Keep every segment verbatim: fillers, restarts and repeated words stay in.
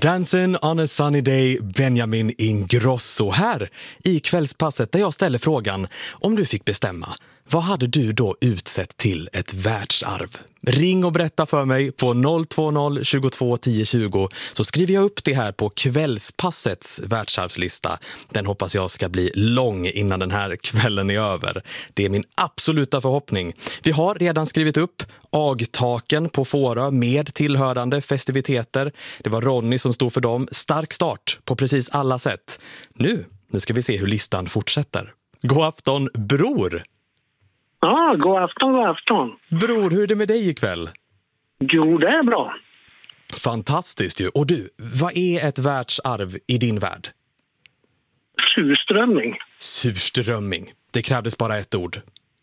Dancing on a sunny day, Benjamin Ingrosso här i kvällspasset där jag ställer frågan: om du fick bestämma, vad hade du då utsett till ett världsarv? Ring och berätta för mig på noll två noll tjugotvå tio tjugo, så skriver jag upp det här på kvällspassets världsarvslista. Den hoppas jag ska bli lång innan den här kvällen är över. Det är min absoluta förhoppning. Vi har redan skrivit upp Agtaken på Fårö med tillhörande festiviteter. Det var Ronny som stod för dem. Stark start på precis alla sätt. Nu, nu ska vi se hur listan fortsätter. God afton, bror! Ja, god afton, god afton. Bror, hur är det med dig ikväll? Jo, det är bra. Fantastiskt ju. Och du, vad är ett världsarv i din värld? Surströmming. Surströmming. Det krävdes bara ett ord.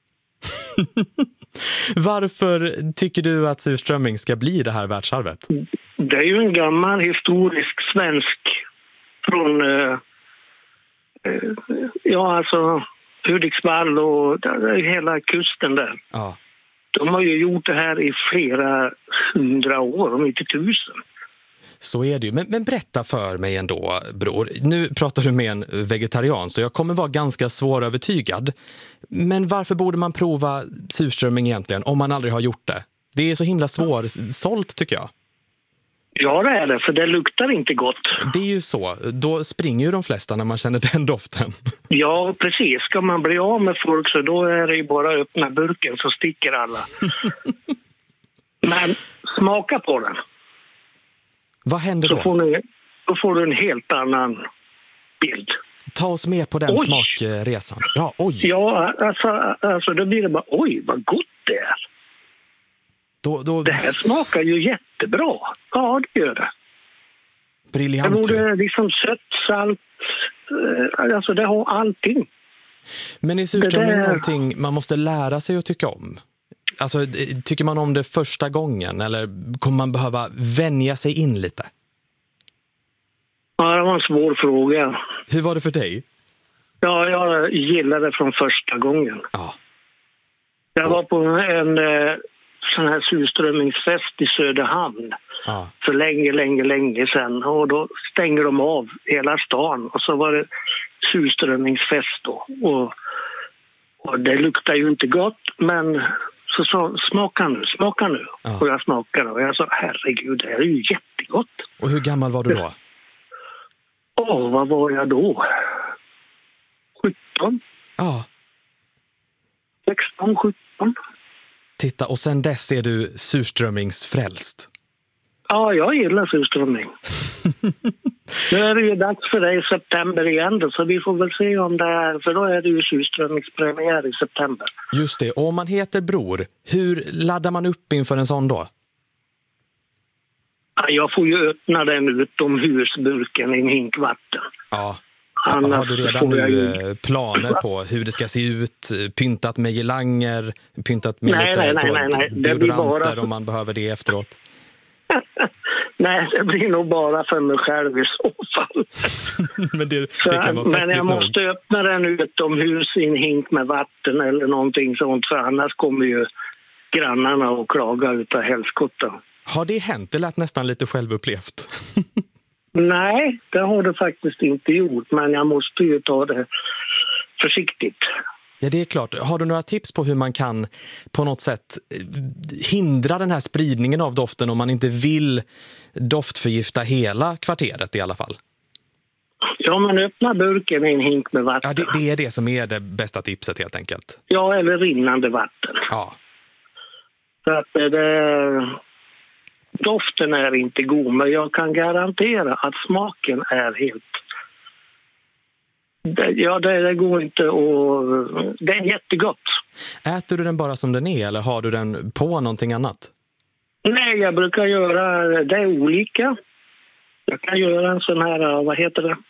Varför tycker du att surströmming ska bli det här världsarvet? Det är ju en gammal historisk svensk från, eh, eh, ja alltså, Hudiksvall och hela kusten där. Ja. De har ju gjort det här i flera hundra år, om inte tusen. Så är det ju. Men, men berätta för mig ändå, bror. Nu pratar du med en vegetarian, så jag kommer vara ganska svårövertygad. Men varför borde man prova surströmming egentligen om man aldrig har gjort det? Det är så himla svårsålt tycker jag. Ja, det är det, för det luktar inte gott. Det är ju så. Då springer ju de flesta när man känner den doften. Ja, precis. Ska man bli av med folk så då är det ju bara att öppna burken så sticker alla. Men smaka på den. Vad händer Så då? får, ni, då får du en helt annan bild. Ta oss med på den Oj. smakresan. Ja, oj. Ja, alltså, alltså då blir det bara, oj vad gott det är. Då, då... Det här smakar ju jättebra. Ja, det gör det. Det Briljant. borde liksom sött, salt, eh, alltså det har allting. Men är surströmming Det där- någonting man måste lära sig att tycka om? Alltså, tycker man om det första gången eller kommer man behöva vänja sig in lite? Ja, det var en svår fråga. Hur var det för dig? Ja, jag gillade det från första gången. Ja. Jag var på en eh, sån här surströmmingsfest i Söderhamn Ja. för länge, länge, länge sedan. Och då stänger de av hela stan. Och så var det surströmmingsfest då. Och, och det luktar ju inte gott, men så sa smaka nu, smaka nu. Ja. Och jag smakade och jag sa, herregud, det här är ju jättegott. Och hur gammal var du då? Åh, vad var jag då? sjutton? Ja. sexton, sjutton? Titta, och sen dess är du surströmmingsfrälst. Ja, jag gillar surströmming. Nu är det ju dags för dig i september igen då, så vi får väl se om det är, för då är det ju surströmmingspremiär i september. Just det, och om man heter Bror, hur laddar man upp inför en sån då? Ja, jag får ju öppna den utomhusburken i en hink vatten. Ja. Annars Har du redan får jag nu ju- eh, planer på hur det ska se ut? Pyntat med girlanger, pyntat med Nej, lite nej, nej, så nej, nej. Det blir deodoranter bara- om man behöver det efteråt? Nej, det blir nog bara för mig själv i så fall. Men det, Så, det kan vara men festligt jag nog. måste öppna den utomhus i en hink med vatten eller någonting sånt, för annars kommer ju grannarna och klaga utav helskotta. Har det hänt? Det lät nästan lite självupplevt. Nej, det har det faktiskt inte gjort, men jag måste ju ta det försiktigt. Ja, det är klart. Har du några tips på hur man kan på något sätt eh, hindra den här spridningen av doften om man inte vill doftförgifta hela kvarteret i alla fall? Ja, men öppna burken i en hink med vatten. Ja, det, det är det som är det bästa tipset helt enkelt. Ja, eller rinnande vatten. Ja. Så att det, det, doften är inte god, men jag kan garantera att smaken är helt... Det, ja, det, det går inte att... Det är jättegott. Äter du den bara som den är eller har du den på någonting annat? Nej, jag brukar göra... Det är olika. Jag kan göra en sån här... Vad heter det?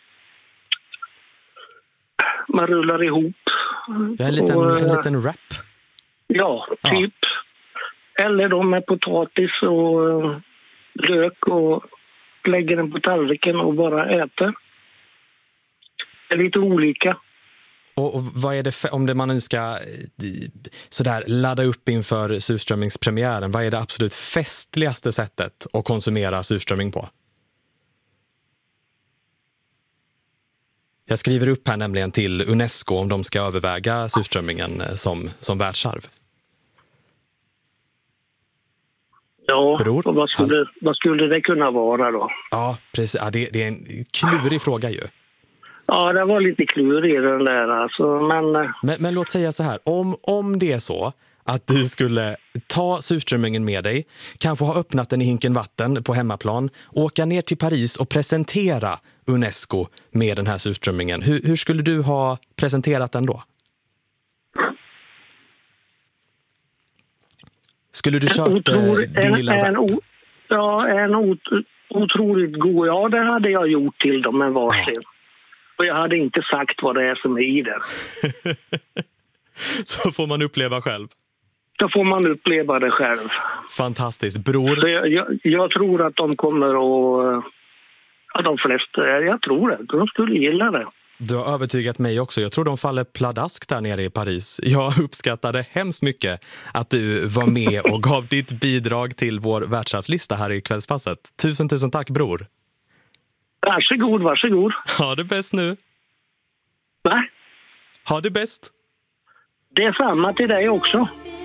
Man rullar ihop. Ja, en liten, Och, en liten wrap. Ja, typ. Eller de med potatis och lök och lägger den på tallriken och bara äter. Det är lite olika. Och, och vad är det för, om det man nu ska eh, sådär ladda upp inför surströmmingspremiären, vad är det absolut festligaste sättet att konsumera surströmming på? Jag skriver upp här nämligen till UNESCO om de ska överväga surströmmingen som, som världsarv. Ja, Bror, och vad skulle, han... vad skulle det kunna vara då? Ja, precis. Ja, det, det är en klurig fråga ju. Ja, det var lite klurig den där alltså, men... men... Men låt säga så här, om, om det är så att du skulle ta surströmmingen med dig, kanske ha öppnat den i hinken vatten på hemmaplan, åka ner till Paris och presentera UNESCO med den här surströmmingen. Hur, hur skulle du ha presenterat den då? Skulle du kört otrolig, din en, lilla en, en, Ja, en ot, otroligt god. Ja, det hade jag gjort till dem en varsin. Ja. Och jag hade inte sagt vad det är som är i den. Så får man uppleva själv. Då får man uppleva det själv. Fantastiskt. Bror? Så jag, jag, jag tror att de kommer att... Ja, de flesta, jag tror det. De skulle gilla det. Du har övertygat mig också. Jag tror de faller pladask där nere i Paris. Jag uppskattade hemskt mycket att du var med och gav ditt bidrag till vår världsarvslista här i Kvällspasset. Tusen, tusen tack, bror. Varsågod, varsågod. Ha det bäst nu. Va? Ha det bäst. Det är samma till dig också.